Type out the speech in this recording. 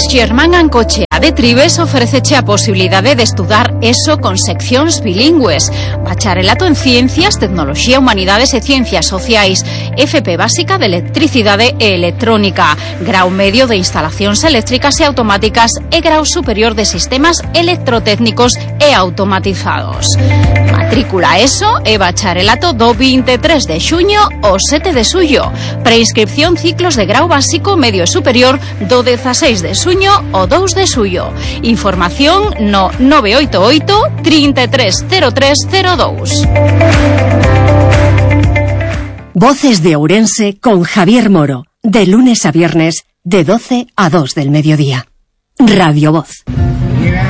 Instituts Germán Ancochea de Tribes ofreceche a posibilidade de estudar ESO con seccións bilingües, bacharelato en Ciencias, Tecnoloxía, Humanidades e Ciencias Sociais, FP básica de Electricidade e Electrónica, grau medio de Instalacións Eléctricas e Automáticas e grau superior de Sistemas Electrotécnicos e Automatizados. Matrícula ESO e bacharelato do 23 de xuño ao 7 de xullo. Preinscripción ciclos de grau básico, medio e superior do 16 de xuño ao 2 de xullo. Información no 988 330302. Voces de Ourense con Javier Moro, de lunes a viernes, de 12 a 2 del mediodía. Radio Voz.